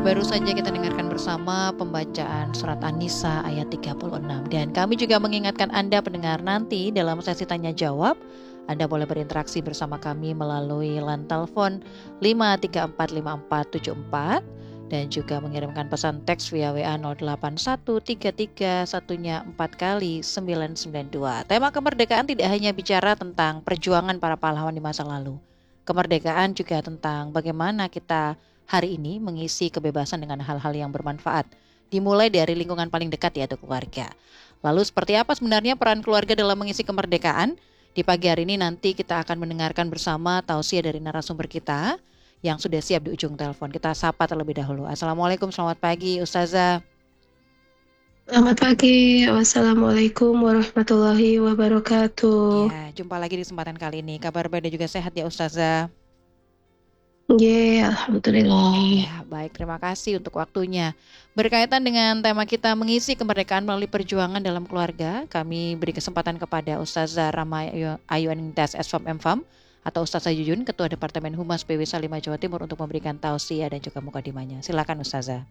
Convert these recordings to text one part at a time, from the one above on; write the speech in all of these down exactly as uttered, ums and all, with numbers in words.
Baru saja kita dengarkan bersama pembacaan surat An-Nisa ayat tiga puluh enam. Dan kami juga mengingatkan Anda pendengar, nanti dalam sesi tanya jawab Anda boleh berinteraksi bersama kami melalui line telepon lima tiga empat lima empat tujuh empat dan juga mengirimkan pesan teks via W A nol delapan satu tiga tiga satunya empat kali sembilan sembilan dua. Tema kemerdekaan tidak hanya bicara tentang perjuangan para pahlawan di masa lalu. Kemerdekaan juga tentang bagaimana kita hari ini mengisi kebebasan dengan hal-hal yang bermanfaat. Dimulai dari lingkungan paling dekat, yaitu keluarga. Lalu seperti apa sebenarnya peran keluarga dalam mengisi kemerdekaan? Di pagi hari ini nanti kita akan mendengarkan bersama tausiah dari narasumber kita yang sudah siap di ujung telepon. Kita sapa terlebih dahulu. Assalamualaikum, selamat pagi Ustazah. Selamat pagi, wassalamualaikum warahmatullahi wabarakatuh. Ya, jumpa lagi di kesempatan kali ini. Kabar baik dan juga sehat ya Ustazah? Ye, alhamdulillah. Ya, baik, terima kasih untuk waktunya. Berkaitan dengan tema kita mengisi kemerdekaan melalui perjuangan dalam keluarga, kami beri kesempatan kepada Ustazah Rama Ayu Anintas S F A M M F A M atau Ustazah Yuyun, Ketua Departemen Humas P W Salima Jawa Timur untuk memberikan tausiah dan juga mukadimahnya. Silakan Ustazah.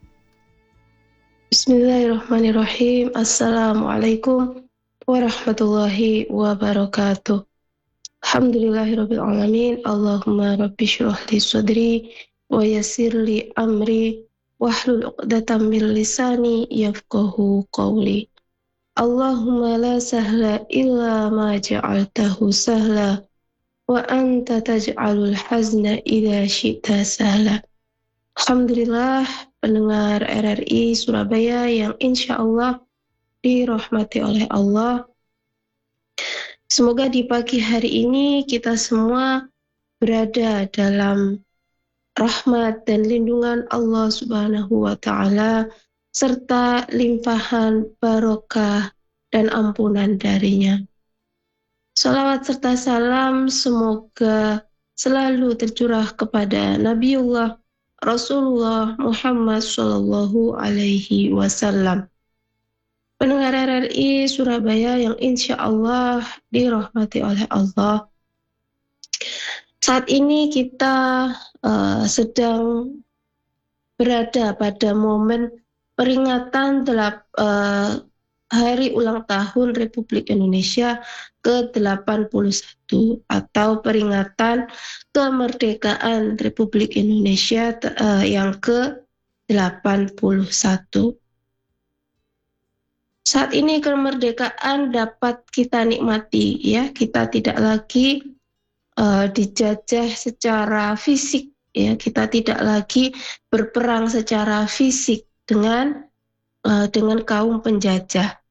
Bismillahirrahmanirrahim. Assalamualaikum warahmatullahi wabarakatuh. Alhamdulillahirabbil alamin. Allahumma rabbi shrah li sadri wa yassir li amri wahlul 'uqdatam min lisani yafqahu qawli. Allahumma la sahla illa ma ja'altahu sahla wa anta taj'alul hazna idza syi'ta sahla. Alhamdulillah, pendengar R R I Surabaya yang insya Allah dirahmati oleh Allah. Semoga di pagi hari ini kita semua berada dalam rahmat dan lindungan Allah Subhanahu wa Ta'ala serta limpahan barokah dan ampunan darinya. Salawat serta salam semoga selalu tercurah kepada Nabiullah Rasulullah Muhammad Shallallahu Alaihi Wasallam. Pendengar R R I Surabaya yang insya Allah dirahmati oleh Allah. Saat ini kita uh, sedang berada pada momen peringatan delap, uh, Hari Ulang Tahun Republik Indonesia ke delapan puluh satu atau peringatan kemerdekaan Republik Indonesia uh, yang ke delapan puluh satu. Saat ini kemerdekaan dapat kita nikmati, ya, kita tidak lagi uh, dijajah secara fisik, ya, kita tidak lagi berperang secara fisik dengan uh, dengan kaum penjajah.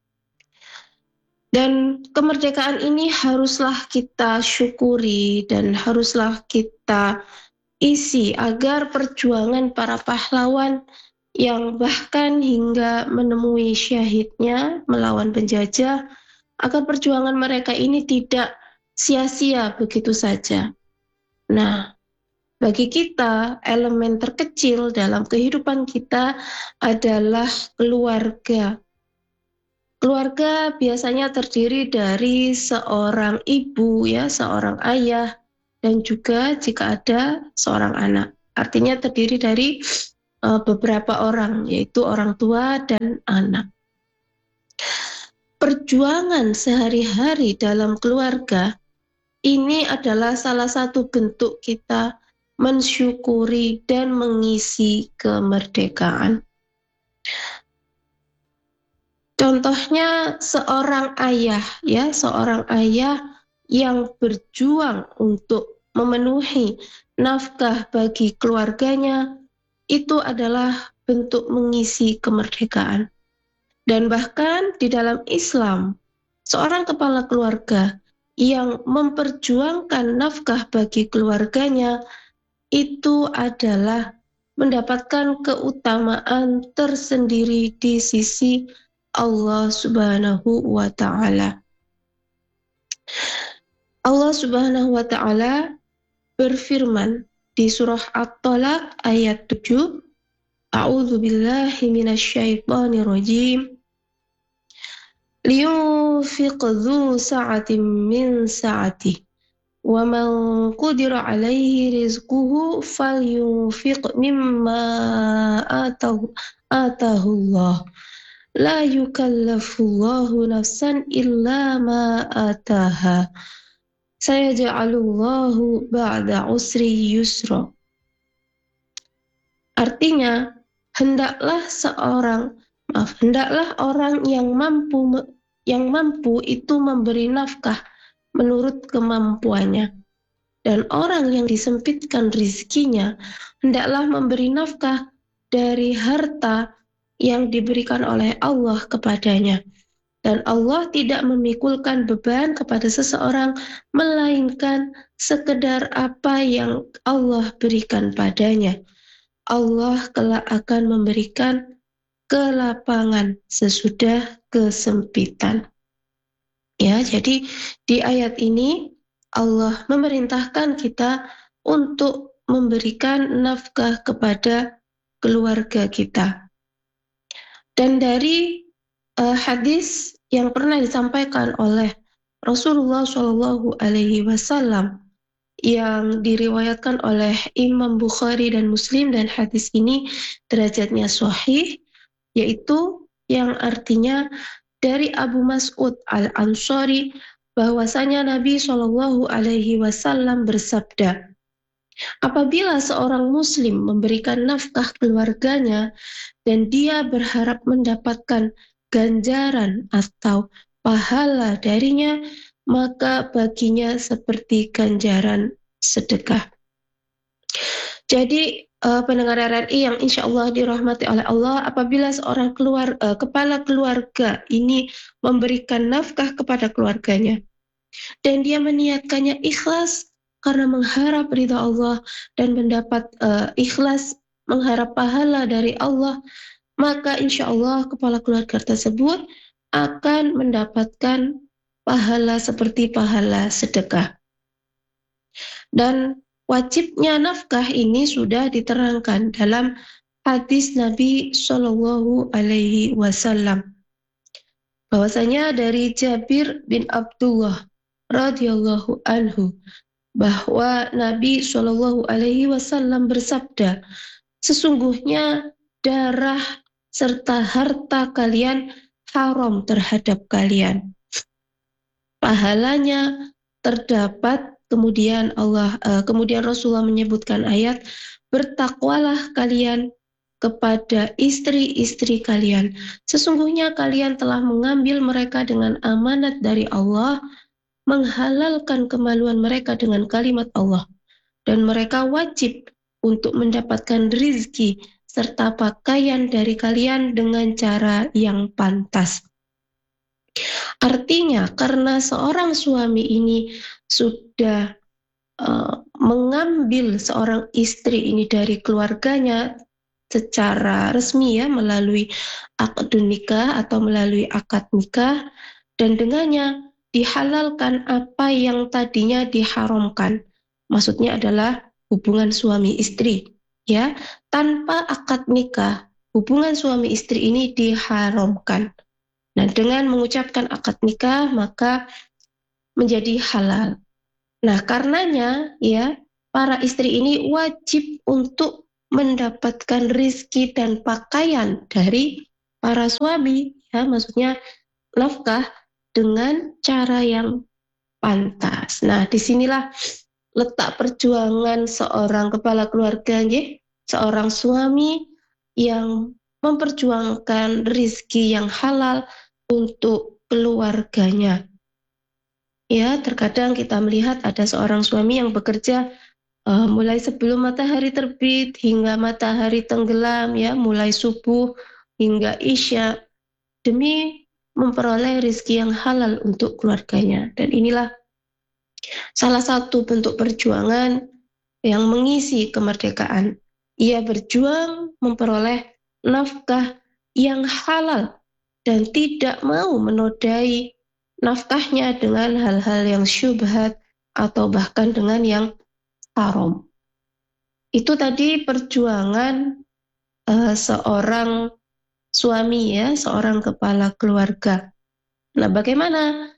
Dan kemerdekaan ini haruslah kita syukuri dan haruslah kita isi agar perjuangan para pahlawan yang bahkan hingga menemui syahidnya melawan penjajah, agar perjuangan mereka ini tidak sia-sia begitu saja. Nah, bagi kita, elemen terkecil dalam kehidupan kita adalah keluarga. Keluarga biasanya terdiri dari seorang ibu, ya, seorang ayah, dan juga jika ada seorang anak. Artinya terdiri dari uh, beberapa orang, yaitu orang tua dan anak. Perjuangan sehari-hari dalam keluarga ini adalah salah satu bentuk kita mensyukuri dan mengisi kemerdekaan. Contohnya seorang ayah, ya, seorang ayah yang berjuang untuk memenuhi nafkah bagi keluarganya, itu adalah bentuk mengisi kemerdekaan. Dan bahkan di dalam Islam, seorang kepala keluarga yang memperjuangkan nafkah bagi keluarganya itu adalah mendapatkan keutamaan tersendiri di sisi Allah Subhanahu wa Ta'ala. Allah Subhanahu wa Ta'ala berfirman di surah At-Talaq ayat tujuh, A'udzu billahi minasyaitonir rajim. Liyunfiq dzu sa'atin min sa'atihi وَمَنْ قُدِرَ عَلَيْهِ رِزْقُهُ فَلْيُنْفِقْ مِمَّا آتَاهُ آتَاهُ اللَّهُ لَا يُكَلِّفُ اللَّهُ نَفْسًا إِلَّا مَا آتَاهَا سَيَجْعَلُ اللَّهُ بَعْدَ عُسْرٍ يُسْرًا. Artinya, hendaklah seorang, maaf, hendaklah orang yang mampu yang mampu itu memberi nafkah menurut kemampuannya. Dan orang yang disempitkan rizkinya, hendaklah memberi nafkah dari harta yang diberikan oleh Allah kepadanya. Dan Allah tidak memikulkan beban kepada seseorang, melainkan sekedar apa yang Allah berikan padanya. Allah kelak akan memberikan kelapangan sesudah kesempitan. Ya, jadi di ayat ini Allah memerintahkan kita untuk memberikan nafkah kepada keluarga kita. Dan dari uh, hadis yang pernah disampaikan oleh Rasulullah Shallallahu Alaihi Wasallam yang diriwayatkan oleh Imam Bukhari dan Muslim, dan hadis ini derajatnya sahih, yaitu yang artinya dari Abu Mas'ud Al-Ansari bahwasanya Nabi Shallallahu Alaihi Wasallam bersabda, apabila seorang Muslim memberikan nafkah keluarganya dan dia berharap mendapatkan ganjaran atau pahala darinya, maka baginya seperti ganjaran sedekah. Jadi uh, pendengar R R I yang insya Allah dirahmati oleh Allah, apabila seorang keluar, uh, kepala keluarga ini memberikan nafkah kepada keluarganya dan dia meniatkannya ikhlas karena mengharap ridha Allah dan mendapat uh, ikhlas mengharap pahala dari Allah, maka insya Allah kepala keluarga tersebut akan mendapatkan pahala seperti pahala sedekah. Dan wajibnya nafkah ini sudah diterangkan dalam hadis Nabi Shallallahu Alaihi Wasallam, bahwasanya dari Jabir bin Abdullah radhiyallahu anhu bahwa Nabi Shallallahu Alaihi Wasallam bersabda, sesungguhnya darah serta harta kalian haram terhadap kalian. Pahalanya terdapat. Kemudian Allah, uh, kemudian Rasulullah menyebutkan ayat, bertakwalah kalian kepada istri-istri kalian. Sesungguhnya kalian telah mengambil mereka dengan amanat dari Allah, menghalalkan kemaluan mereka dengan kalimat Allah, dan mereka wajib untuk mendapatkan rizki serta pakaian dari kalian dengan cara yang pantas. Artinya, karena seorang suami ini sudah uh, mengambil seorang istri ini dari keluarganya secara resmi, ya, melalui akad nikah atau melalui akad nikah, dan dengannya dihalalkan apa yang tadinya diharamkan. Maksudnya adalah hubungan suami istri, ya. Tanpa akad nikah, hubungan suami istri ini diharamkan. Nah, dengan mengucapkan akad nikah maka menjadi halal. Nah, karenanya ya, para istri ini wajib untuk mendapatkan rizki dan pakaian dari para suami, ya, maksudnya nafkah dengan cara yang pantas. Nah, disinilah letak perjuangan seorang kepala keluarga, ya, seorang suami yang memperjuangkan rizki yang halal untuk keluarganya. Ya, terkadang kita melihat ada seorang suami yang bekerja uh, mulai sebelum matahari terbit hingga matahari tenggelam, ya, mulai subuh hingga isya, demi memperoleh rezeki yang halal untuk keluarganya. Dan inilah salah satu bentuk perjuangan yang mengisi kemerdekaan. Ia berjuang memperoleh nafkah yang halal dan tidak mau menodai nafkahnya dengan hal-hal yang syubhat atau bahkan dengan yang haram. Itu tadi perjuangan uh, seorang suami, ya, seorang kepala keluarga. Nah, bagaimana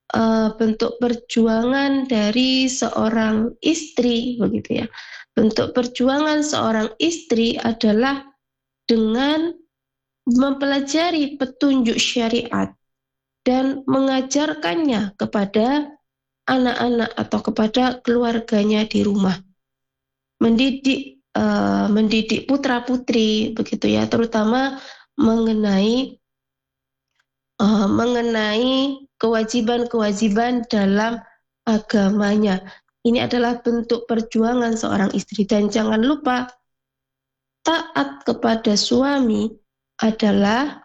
uh, bentuk perjuangan dari seorang istri, begitu ya. Bentuk perjuangan seorang istri adalah dengan mempelajari petunjuk syariat dan mengajarkannya kepada anak-anak atau kepada keluarganya di rumah. Mendidik uh, mendidik putra-putri, begitu ya, terutama mengenai uh, mengenai kewajiban-kewajiban dalam agamanya. Ini adalah bentuk perjuangan seorang istri. Dan jangan lupa, taat kepada suami adalah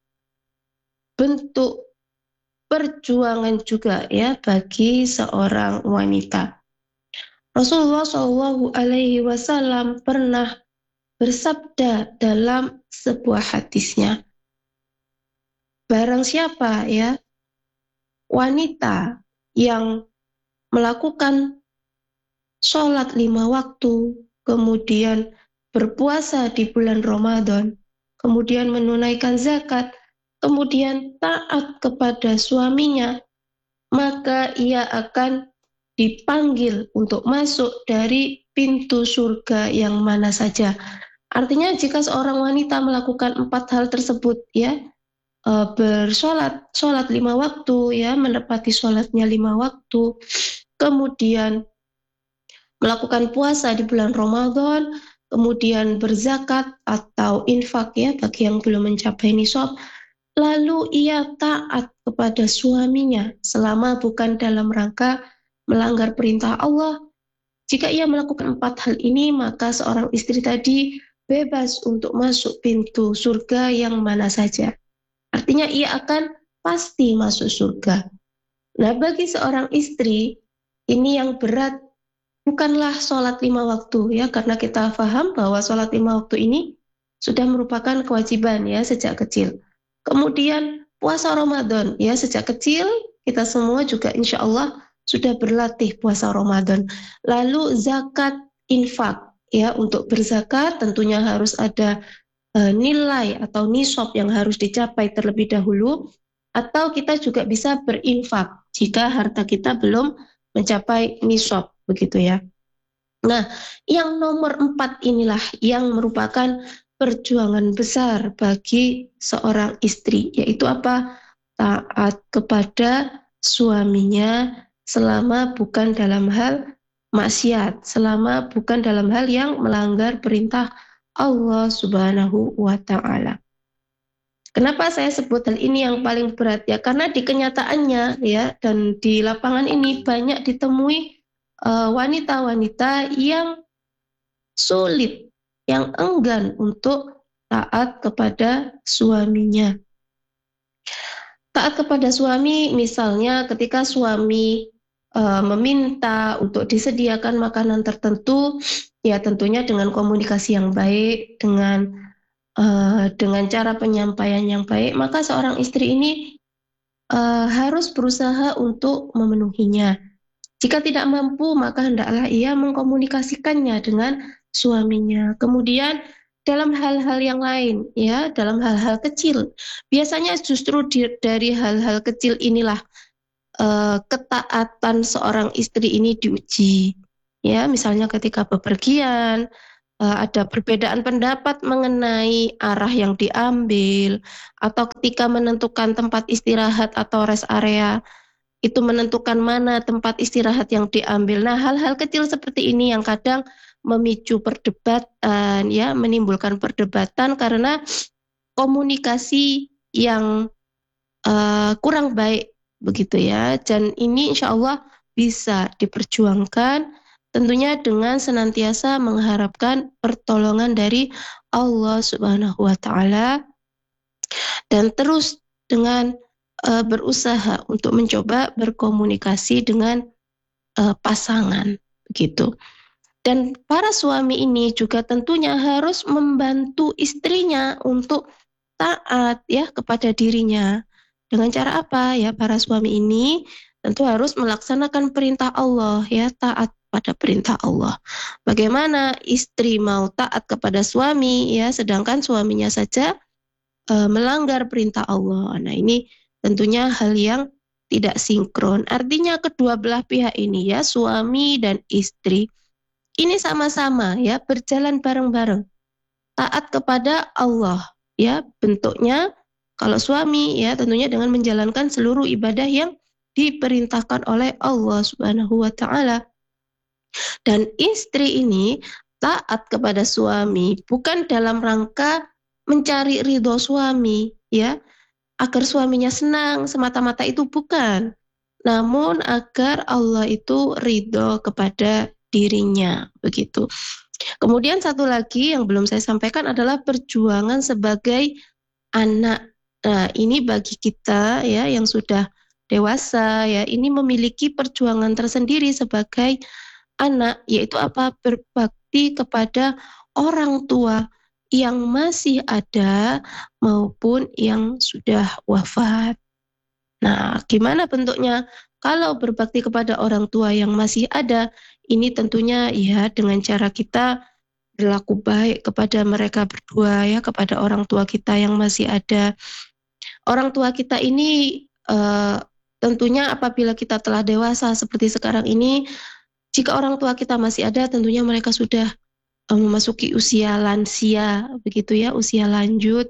bentuk perjuangan juga ya bagi seorang wanita. Rasulullah shallallahu alaihi wasallam pernah bersabda dalam sebuah hadisnya, barang siapa ya wanita yang melakukan sholat lima waktu, kemudian berpuasa di bulan Ramadan, kemudian menunaikan zakat, kemudian taat kepada suaminya, maka ia akan dipanggil untuk masuk dari pintu surga yang mana saja. Artinya jika seorang wanita melakukan empat hal tersebut ya, bersolat, sholat lima waktu ya, menepati sholatnya lima waktu, kemudian melakukan puasa di bulan Ramadan, kemudian berzakat atau infak ya bagi yang belum mencapai nisab, lalu ia taat kepada suaminya selama bukan dalam rangka melanggar perintah Allah. Jika ia melakukan empat hal ini, maka seorang istri tadi bebas untuk masuk pintu surga yang mana saja. Artinya ia akan pasti masuk surga. Nah, bagi seorang istri, ini yang berat bukanlah sholat lima waktu ya, karena kita paham bahwa sholat lima waktu ini sudah merupakan kewajiban ya sejak kecil. Kemudian puasa Ramadan ya, sejak kecil kita semua juga insya Allah sudah berlatih puasa Ramadan. Lalu zakat, infak ya, untuk berzakat tentunya harus ada uh, nilai atau nisab yang harus dicapai terlebih dahulu, atau kita juga bisa berinfak jika harta kita belum mencapai nisab, begitu ya. Nah, yang nomor empat inilah yang merupakan perjuangan besar bagi seorang istri, yaitu apa? Taat kepada suaminya selama bukan dalam hal maksiat, selama bukan dalam hal yang melanggar perintah Allah Subhanahu wa Ta'ala. Kenapa saya sebut hal ini yang paling berat ya? Karena di kenyataannya ya, dan di lapangan ini banyak ditemui uh, wanita-wanita yang sulit, yang enggan untuk taat kepada suaminya. Taat kepada suami misalnya ketika suami uh, meminta untuk disediakan makanan tertentu, ya tentunya dengan komunikasi yang baik, dengan Uh, dengan cara penyampaian yang baik, maka seorang istri ini uh, harus berusaha untuk memenuhinya. Jika tidak mampu, maka hendaklah ia mengkomunikasikannya dengan suaminya. Kemudian dalam hal-hal yang lain, ya, dalam hal-hal kecil, biasanya justru di, dari hal-hal kecil inilah uh, ketaatan seorang istri ini diuji. Ya, misalnya ketika bepergian, ada perbedaan pendapat mengenai arah yang diambil, atau ketika menentukan tempat istirahat atau rest area, itu menentukan mana tempat istirahat yang diambil. Nah, hal-hal kecil seperti ini yang kadang memicu perdebatan, ya, menimbulkan perdebatan karena komunikasi yang uh, kurang baik, begitu ya. Dan ini insya Allah bisa diperjuangkan, tentunya dengan senantiasa mengharapkan pertolongan dari Allah Subhanahu wa Ta'ala, dan terus dengan uh, berusaha untuk mencoba berkomunikasi dengan uh, pasangan, begitu. Dan para suami ini juga tentunya harus membantu istrinya untuk taat ya kepada dirinya. Dengan cara apa ya? Para suami ini tentu harus melaksanakan perintah Allah ya, taat pada perintah Allah. Bagaimana istri mau taat kepada suami ya, sedangkan suaminya saja e, melanggar perintah Allah. Nah, ini tentunya hal yang tidak sinkron. Artinya kedua belah pihak ini ya, suami dan istri, ini sama-sama ya berjalan bareng-bareng taat kepada Allah ya, bentuknya kalau suami ya tentunya dengan menjalankan seluruh ibadah yang diperintahkan oleh Allah Subhanahu wa taala. Dan istri ini taat kepada suami bukan dalam rangka mencari ridho suami ya, agar suaminya senang semata-mata, itu bukan. Namun agar Allah itu ridho kepada dirinya, begitu. Kemudian satu lagi yang belum saya sampaikan adalah perjuangan sebagai anak. Nah, ini bagi kita ya yang sudah dewasa ya, ini memiliki perjuangan tersendiri sebagai anak, yaitu apa? Berbakti kepada orang tua yang masih ada maupun yang sudah wafat. Nah, gimana bentuknya? Kalau berbakti kepada orang tua yang masih ada, ini tentunya ya dengan cara kita berlaku baik kepada mereka berdua ya, kepada orang tua kita yang masih ada. Orang tua kita ini uh, tentunya apabila kita telah dewasa seperti sekarang ini, jika orang tua kita masih ada, tentunya mereka sudah uh, memasuki usia lansia, begitu ya, usia lanjut.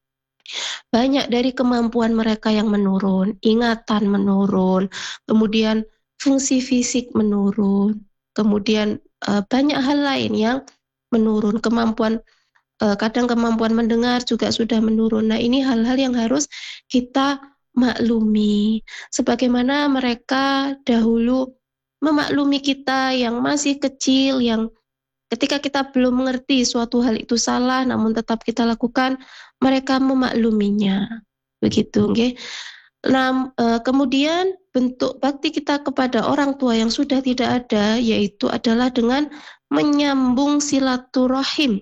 Banyak dari kemampuan mereka yang menurun, ingatan menurun, kemudian fungsi fisik menurun, kemudian uh, banyak hal lain yang menurun, kemampuan uh, kadang kemampuan mendengar juga sudah menurun. Nah, ini hal-hal yang harus kita maklumi. Sebagaimana mereka dahulu memaklumi kita yang masih kecil, yang ketika kita belum mengerti suatu hal itu salah, namun tetap kita lakukan, mereka memakluminya. Begitu, okay? Nah, e, kemudian bentuk bakti kita kepada orang tua yang sudah tidak ada, yaitu adalah dengan menyambung silaturahim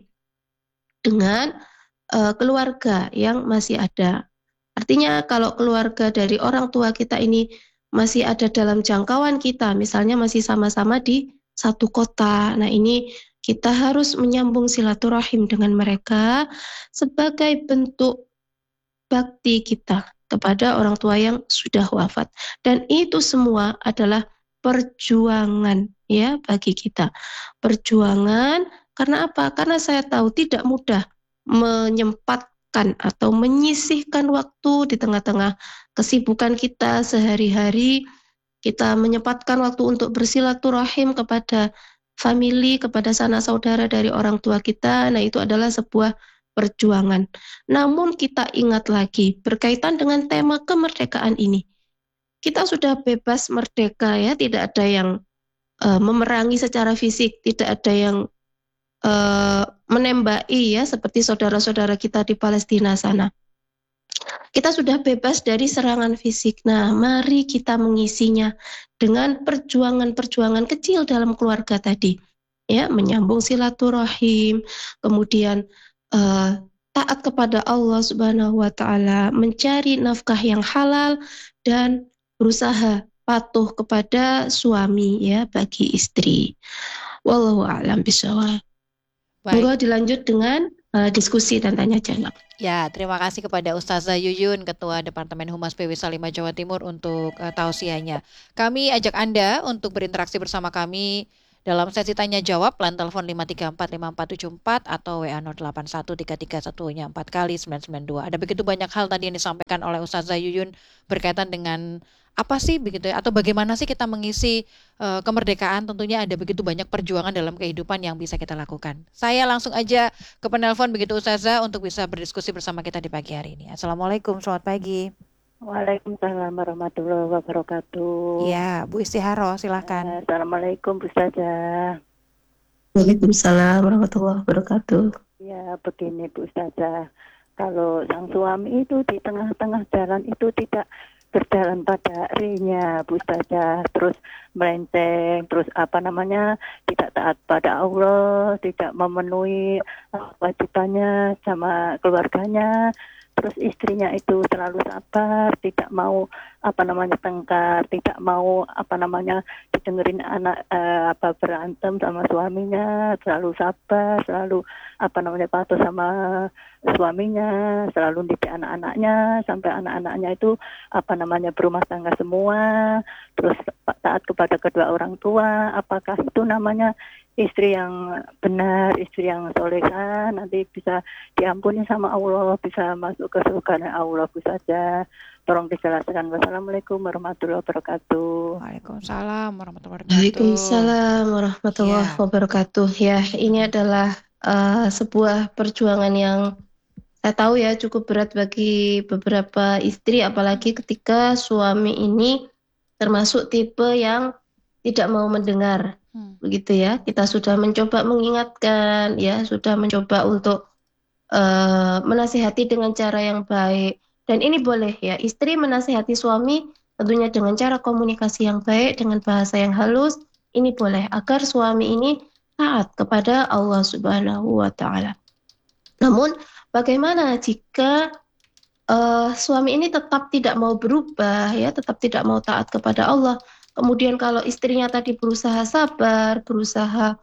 dengan e, keluarga yang masih ada. Artinya kalau keluarga dari orang tua kita ini masih ada dalam jangkauan kita, misalnya masih sama-sama di satu kota, nah ini kita harus menyambung silaturahim dengan mereka sebagai bentuk bakti kita kepada orang tua yang sudah wafat. Dan itu semua adalah perjuangan ya bagi kita. Perjuangan karena apa? Karena saya tahu tidak mudah menyempatkan atau menyisihkan waktu di tengah-tengah kesibukan kita sehari-hari. Kita menyempatkan waktu untuk bersilaturahim kepada famili, kepada sanak saudara dari orang tua kita. Nah, itu adalah sebuah perjuangan. Namun kita ingat lagi berkaitan dengan tema kemerdekaan ini. Kita sudah bebas merdeka ya, tidak ada yang uh, memerangi secara fisik, tidak ada yang uh, menembaki ya seperti saudara-saudara kita di Palestina sana. Kita sudah bebas dari serangan fisik. Nah, mari kita mengisinya dengan perjuangan-perjuangan kecil dalam keluarga tadi. Ya, menyambung silaturahim, kemudian uh, taat kepada Allah Subhanahu wa taala, mencari nafkah yang halal dan berusaha patuh kepada suami ya bagi istri. Wallahu a'lam bishawab. Monggo dilanjut dengan uh, diskusi dan tanya jawab. Ya, terima kasih kepada Ustazah Yuyun, Ketua Departemen Humas P W Salimah Jawa Timur untuk uh, tausiahnya. Kami ajak Anda untuk berinteraksi bersama kami dalam sesi tanya jawab, line telepon lima tiga empat lima empat tujuh empat atau W A nol delapan satu tiga tiga satu-nya empat kali sembilan sembilan dua. Ada begitu banyak hal tadi yang disampaikan oleh Ustazah Yuyun berkaitan dengan apa sih begitu ya, atau bagaimana sih kita mengisi uh, kemerdekaan. Tentunya ada begitu banyak perjuangan dalam kehidupan yang bisa kita lakukan. Saya langsung aja ke penelpon begitu Ustazah untuk bisa berdiskusi bersama kita di pagi hari ini. Assalamualaikum, selamat pagi. Waalaikumsalam warahmatullahi wabarakatuh. Ya, Bu Istiharo, silakan. Assalamualaikum Bu Ustazah. Waalaikumsalam warahmatullahi wabarakatuh. Ya, begini Bu Ustazah. Kalau sang suami itu di tengah-tengah jalan itu tidak berjalan pada rinya Bu Ustazah, terus melenceng, terus apa namanya tidak taat pada Allah, tidak memenuhi wajibannya sama keluarganya, terus istrinya itu selalu sabar, tidak mau apa namanya tengkar, tidak mau apa namanya didengerin anak eh, apa berantem sama suaminya, selalu sabar, selalu apa namanya patuh sama suaminya, selalu didik anak-anaknya sampai anak-anaknya itu apa namanya berumah tangga semua, terus taat kepada kedua orang tua. Apakah itu namanya istri yang benar, istri yang solehah, nanti bisa diampuni sama Allah, bisa masuk ke surga Allah Bu saja. Tolong dijelaskan. Wassalamualaikum warahmatullahi wabarakatuh. Waalaikumsalam warahmatullahi wabarakatuh. Waalaikumsalam warahmatullahi Ya. wabarakatuh. Ya, ini adalah uh, sebuah perjuangan yang saya tahu ya cukup berat bagi beberapa istri, apalagi ketika suami ini termasuk tipe yang tidak mau mendengar. Hmm. Begitu ya, kita sudah mencoba mengingatkan, ya sudah mencoba untuk uh, menasihati dengan cara yang baik. Dan ini boleh ya, istri menasihati suami tentunya dengan cara komunikasi yang baik, dengan bahasa yang halus. Ini boleh agar suami ini taat kepada Allah Subhanahu wa Ta'ala. Namun bagaimana jika uh, suami ini tetap tidak mau berubah, ya, tetap tidak mau taat kepada Allah? Kemudian kalau istrinya tadi berusaha sabar, berusaha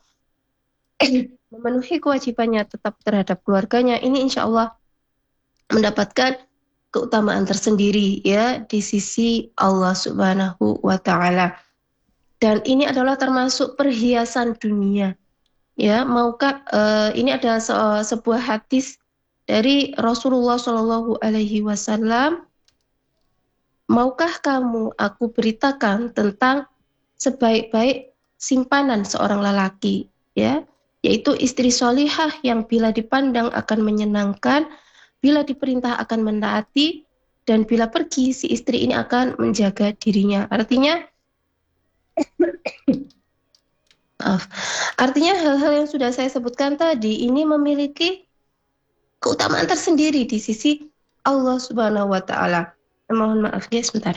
memenuhi kewajibannya tetap terhadap keluarganya, ini insya Allah mendapatkan keutamaan tersendiri ya di sisi Allah Subhanahu wa Ta'ala. Dan ini adalah termasuk perhiasan dunia. Ya, maukah uh, ini adalah se- sebuah hadis dari Rasulullah Shallallahu Alaihi Wasallam. Maukah kamu aku beritakan tentang sebaik-baik simpanan seorang lelaki, ya, yaitu istri solihah yang bila dipandang akan menyenangkan, bila diperintah akan menaati, dan bila pergi si istri ini akan menjaga dirinya. Artinya, maaf, artinya hal-hal yang sudah saya sebutkan tadi ini memiliki keutamaan tersendiri di sisi Allah Subhanahu Wa Taala. Mohon maaf ya sebentar.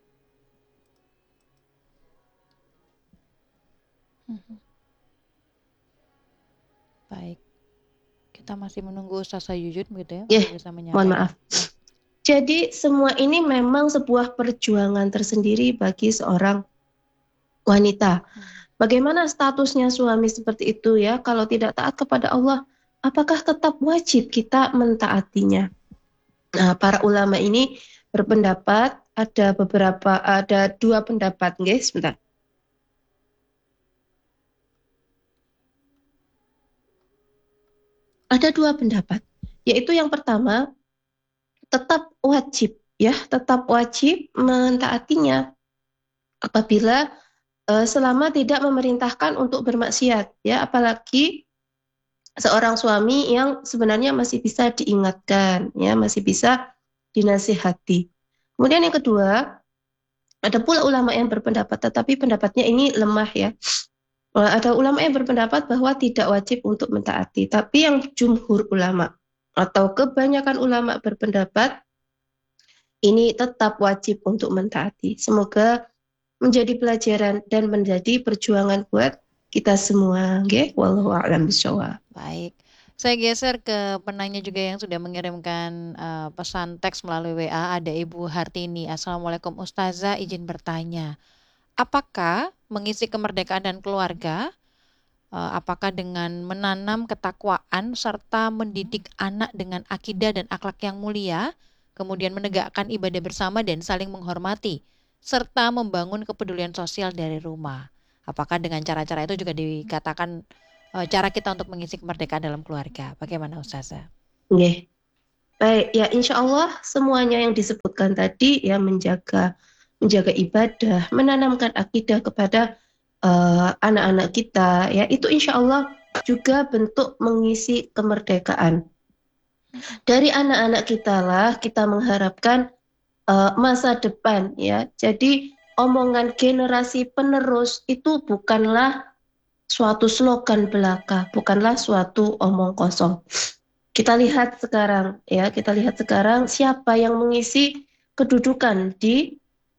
Baik, kita masih menunggu Ustazah Yuyun begitu ya, Ya, untuk bisa menyampaikan. mohon maaf. Jadi semua ini memang sebuah perjuangan tersendiri bagi seorang wanita. Bagaimana statusnya suami seperti itu ya? Kalau tidak taat kepada Allah, apakah tetap wajib kita mentaatinya? Nah, para ulama ini berpendapat ada beberapa, ada dua pendapat, guys. Sebentar. Ada dua pendapat, yaitu yang pertama tetap wajib, ya, tetap wajib mentaatinya apabila uh, selama tidak memerintahkan untuk bermaksiat, ya, apalagi seorang suami yang sebenarnya masih bisa diingatkan, ya, masih bisa dinasihati. Kemudian yang kedua, ada pula ulama yang berpendapat, tetapi pendapatnya ini lemah ya. Ada ulama yang berpendapat bahwa tidak wajib untuk mentaati, tapi yang jumhur ulama atau kebanyakan ulama berpendapat ini tetap wajib untuk mentaati. Semoga menjadi pelajaran dan menjadi perjuangan buat kita semua. Nggih, wallahu a'lam bishawab. Baik. Saya geser ke penanya juga yang sudah mengirimkan uh, pesan teks melalui W A. Ada Ibu Hartini. Assalamualaikum Ustazah, izin bertanya. Apakah mengisi kemerdekaan dan keluarga, uh, apakah dengan menanam ketakwaan serta mendidik anak dengan akidah dan akhlak yang mulia, kemudian menegakkan ibadah bersama dan saling menghormati, serta membangun kepedulian sosial dari rumah? Apakah dengan cara-cara itu juga dikatakan uh, cara kita untuk mengisi kemerdekaan dalam keluarga? Bagaimana Ustazah? Nggih. Baik, ya insya Allah semuanya yang disebutkan tadi ya menjaga menjaga ibadah, menanamkan akidah kepada uh, anak-anak kita, ya itu insya Allah juga bentuk mengisi kemerdekaan. Dari anak-anak kita lah kita mengharapkan uh, masa depan, ya. Jadi omongan generasi penerus itu bukanlah suatu slogan belaka, bukanlah suatu omong kosong. Kita lihat sekarang, ya kita lihat sekarang siapa yang mengisi kedudukan di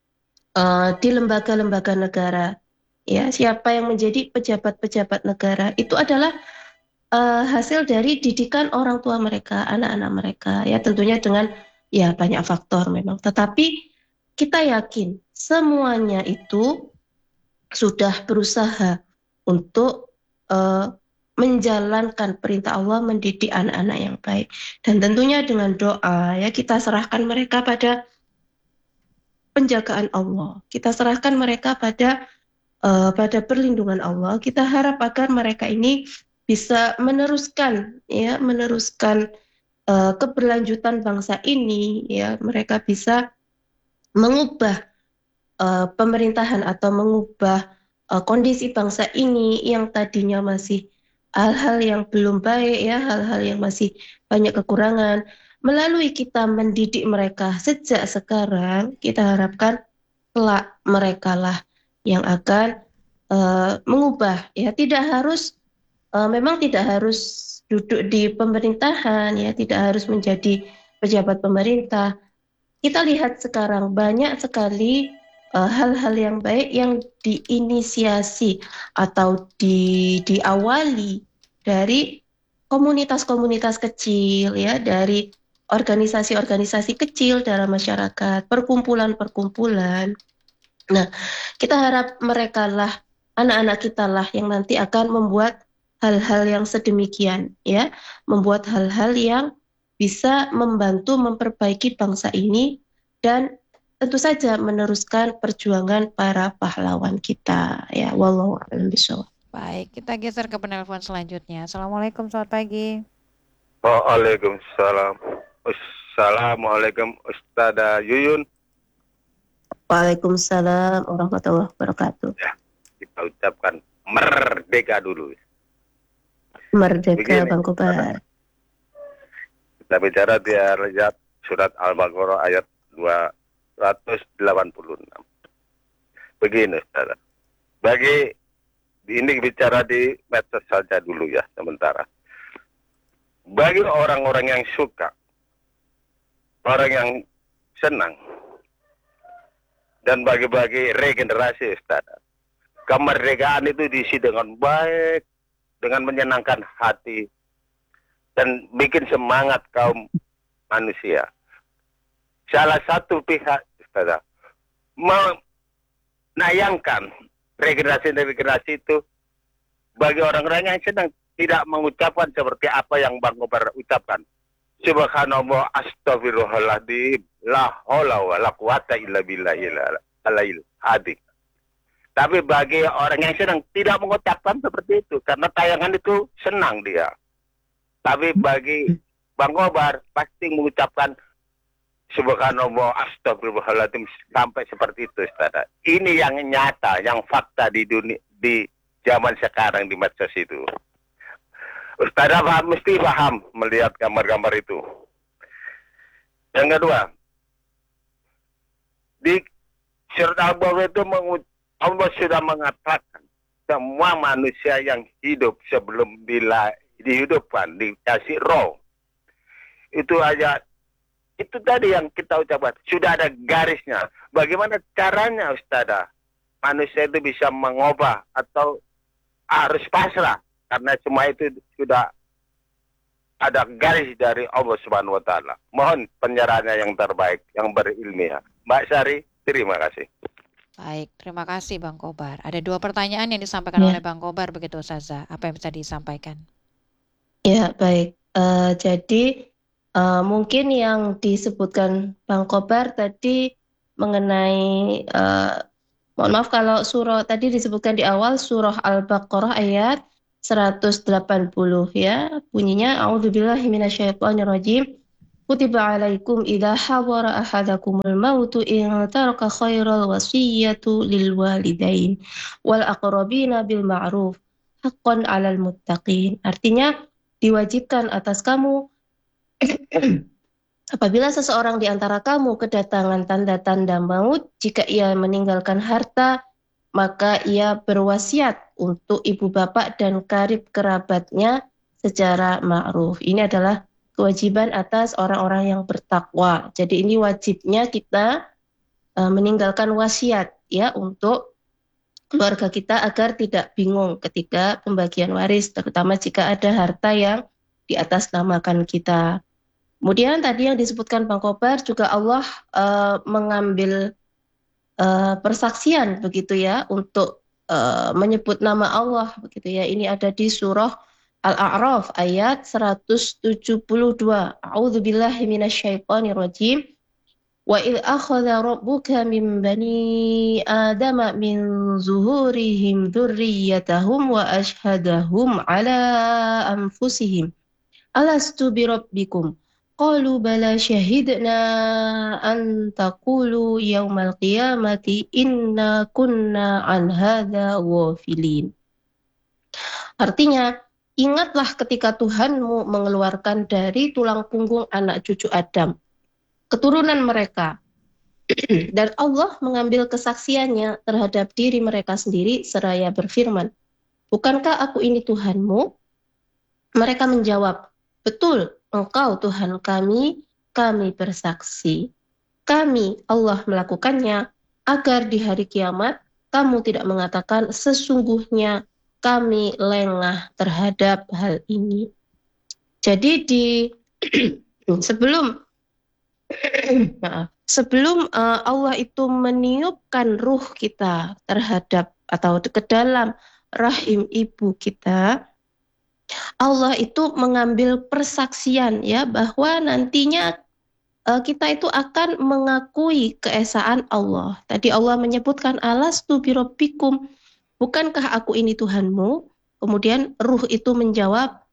Uh, di lembaga-lembaga negara, ya siapa yang menjadi pejabat-pejabat negara itu adalah uh, hasil dari didikan orang tua mereka, anak-anak mereka, ya tentunya dengan ya banyak faktor memang. Tetapi kita yakin semuanya itu sudah berusaha untuk uh, menjalankan perintah Allah, mendidik anak-anak yang baik. Dan tentunya dengan doa, ya kita serahkan mereka pada penjagaan Allah. Kita serahkan mereka pada uh, pada perlindungan Allah. Kita harap agar mereka ini bisa meneruskan, ya, meneruskan uh, keberlanjutan bangsa ini, ya, mereka bisa mengubah uh, pemerintahan atau mengubah uh, kondisi bangsa ini yang tadinya masih hal-hal yang belum baik, ya, hal-hal yang masih banyak kekurangan. Melalui kita mendidik mereka sejak sekarang, kita harapkan kelak mereka lah yang akan uh, mengubah, ya, tidak harus uh, memang tidak harus duduk di pemerintahan, ya, tidak harus menjadi pejabat pemerintah. Kita lihat sekarang banyak sekali uh, hal-hal yang baik yang diinisiasi atau di diawali dari komunitas-komunitas kecil, ya, dari organisasi-organisasi kecil dalam masyarakat, perkumpulan-perkumpulan. Nah, kita harap mereka lah, anak-anak kita lah yang nanti akan membuat hal-hal yang sedemikian, ya, membuat hal-hal yang bisa membantu memperbaiki bangsa ini dan tentu saja meneruskan perjuangan para pahlawan kita, ya. Wallahu a'lam bishawab. Baik, kita geser ke penelpon selanjutnya. Assalamualaikum, selamat pagi. Waalaikumsalam. Assalamualaikum Ustazah Yuyun. Waalaikumsalam warahmatullahi wabarakatuh. Ya, kita ucapkan merdeka dulu. Merdeka, Begini, Bang Kobar. Kita bicara di ayat surat Al-Baqarah ayat dua ratus delapan puluh enam. Begini, Ustazah. Bagi ini bicara di medsos saja dulu ya sementara. Bagi orang-orang yang suka, orang yang senang, dan bagi-bagi regenerasi, Ustaz. Kemerdekaan itu diisi dengan baik, dengan menyenangkan hati, dan bikin semangat kaum manusia. Salah satu pihak, Ustaz, menayangkan regenerasi-regenerasi itu bagi orang-orang yang sedang tidak mengucapkan seperti apa yang Bang Kobar ucapkan. Subhanallah, astagfirullahaladzim, la haula wa la quwata illa billahil aliyil azim. Tapi bagi orang yang sedang tidak mengucapkan seperti itu, karena tayangan itu senang dia. Tapi bagi Bang Kobar pasti mengucapkan subhanallah, astagfirullahaladzim sampai seperti itu, Ustaz. Ini yang nyata, yang fakta di dunia, di zaman sekarang di medsos itu. Ustazah paham, mesti paham melihat gambar-gambar itu. Yang kedua, di surat Al-Baqarah itu Allah sudah mengatakan semua manusia yang hidup sebelum bila dihidupkan, dikasih roh. Itu aja, itu tadi yang kita ucapkan, sudah ada garisnya. Bagaimana caranya, Ustazah, manusia itu bisa mengubah atau harus pasrah? Karena semua itu sudah ada garis dari Allah Subhanahu wa Ta'ala. Mohon penyerahannya yang terbaik, yang berilmiah. Mbak Sari, terima kasih. Baik, terima kasih Bang Kobar. Ada dua pertanyaan yang disampaikan Ya. oleh Bang Kobar, begitu Ustazah. Apa yang bisa disampaikan? Ya, baik. Uh, jadi uh, mungkin yang disebutkan Bang Kobar tadi mengenai, uh, mohon maaf kalau surah tadi disebutkan di awal surah Al-Baqarah ayat seratus delapan puluh, ya, bunyinya a'udzubillahi minasyaitonirrajim. Kutiba alaikum idza hadara ahadakumul mautu in taraka khairal wasiyatu lil walidain wal aqrabina bil ma'ruf haqqan 'alal muttaqin. Artinya diwajibkan atas kamu apabila seseorang di antara kamu kedatangan tanda-tanda maut, jika ia meninggalkan harta, maka ia berwasiat untuk ibu bapak dan karib kerabatnya secara ma'ruf. Ini adalah kewajiban atas orang-orang yang bertakwa. Jadi ini wajibnya kita uh, meninggalkan wasiat, ya, untuk keluarga kita agar tidak bingung ketika pembagian waris, terutama jika ada harta yang di atas namakan kita. Kemudian tadi yang disebutkan Bang Kobar juga Allah uh, mengambil uh, persaksian begitu ya untuk uh, menyebut nama Allah begitu ya. Ini ada di surah Al-A'raf ayat seratus tujuh puluh dua. A'udzubillahi minasyaitonirrajim. Wa idh akhadha rabbuka min bani adama min zuhurihim dzurriyyatahum wa ashhadahum ala anfusihim alastu birabbikum qalu bala syahidna an taqulu yaumal qiyamati inna kunna an hadza ghafilin. Artinya, ingatlah ketika Tuhanmu mengeluarkan dari tulang punggung anak cucu Adam keturunan mereka, dan Allah mengambil kesaksiannya terhadap diri mereka sendiri seraya berfirman, bukankah aku ini Tuhanmu? Mereka menjawab, betul, engkau Tuhan kami, kami bersaksi. Kami, Allah melakukannya, agar di hari kiamat kamu tidak mengatakan sesungguhnya kami lengah terhadap hal ini. Jadi di sebelum Maaf. Sebelum uh, Allah itu meniupkan ruh kita terhadap atau ke dalam rahim ibu kita, Allah itu mengambil persaksian ya bahwa nantinya uh, kita itu akan mengakui keesaan Allah. Tadi Allah menyebutkan alastu birabbikum, bukankah aku ini Tuhanmu? Kemudian ruh itu menjawab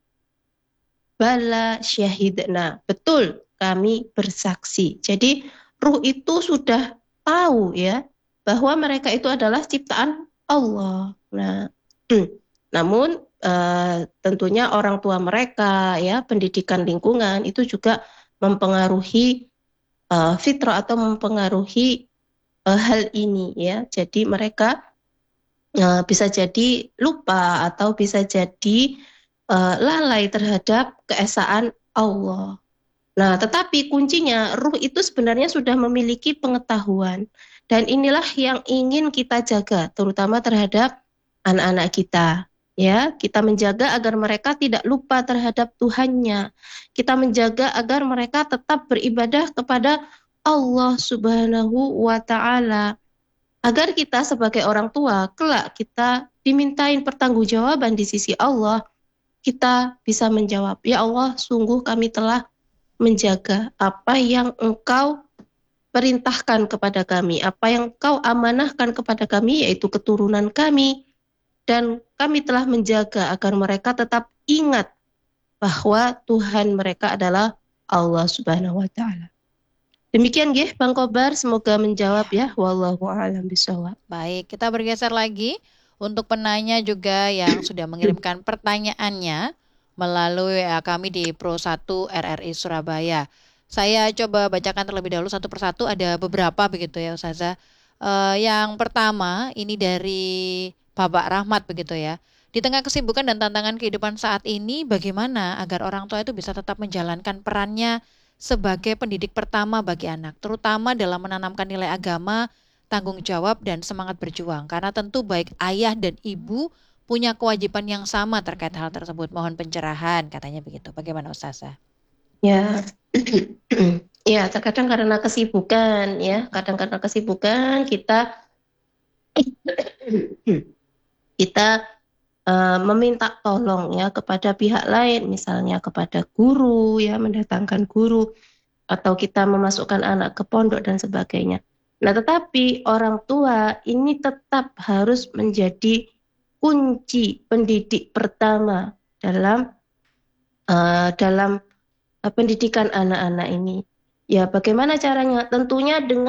bala syahidna, betul kami bersaksi. Jadi ruh itu sudah tahu ya bahwa mereka itu adalah ciptaan Allah. Nah, namun uh, tentunya orang tua mereka ya, pendidikan lingkungan itu juga mempengaruhi uh, fitrah atau mempengaruhi uh, hal ini ya. Jadi mereka uh, bisa jadi lupa atau bisa jadi uh, lalai terhadap keesaan Allah. Nah, tetapi kuncinya ruh itu sebenarnya sudah memiliki pengetahuan, dan inilah yang ingin kita jaga, terutama terhadap anak-anak kita. Ya, kita menjaga agar mereka tidak lupa terhadap Tuhannya. Kita menjaga agar mereka tetap beribadah kepada Allah Subhanahu wa Ta'ala. Agar kita sebagai orang tua, kelak kita dimintain pertanggungjawaban di sisi Allah, kita bisa menjawab, ya Allah, sungguh kami telah menjaga apa yang engkau perintahkan kepada kami, apa yang engkau amanahkan kepada kami, yaitu keturunan kami, dan kami telah menjaga agar mereka tetap ingat bahwa Tuhan mereka adalah Allah Subhanahu wa Ta'ala. Demikian nggih Bang Kobar, semoga menjawab ya. Wallahu a'lam bishawab. Baik, kita bergeser lagi untuk penanya juga yang sudah mengirimkan pertanyaannya melalui ya, kami di Pro satu R R I Surabaya. Saya coba bacakan terlebih dahulu satu persatu, ada beberapa begitu ya Ustazah. Uh, yang pertama ini dari Bapak Rahmat begitu ya. Di tengah kesibukan dan tantangan kehidupan saat ini, bagaimana agar orang tua itu bisa tetap menjalankan perannya sebagai pendidik pertama bagi anak, terutama dalam menanamkan nilai agama, tanggung jawab dan semangat berjuang. Karena tentu baik ayah dan ibu punya kewajiban yang sama terkait hal tersebut. Mohon pencerahan, katanya begitu. Bagaimana Ustazah? Ya, ya terkadang karena kesibukan ya, kadang karena kesibukan kita kita uh, meminta tolong ya kepada pihak lain, misalnya kepada guru ya, mendatangkan guru, atau kita memasukkan anak ke pondok dan sebagainya. Nah, tetapi orang tua ini tetap harus menjadi kunci pendidik pertama dalam uh, dalam uh, pendidikan anak-anak ini. Ya, bagaimana caranya? Tentunya dengan